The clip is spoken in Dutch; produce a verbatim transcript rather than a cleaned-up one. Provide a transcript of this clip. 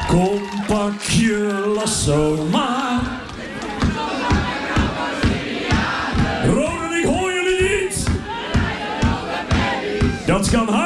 Kom, pak je lasso maar. Roden, ik hoor jullie niet. Dat kan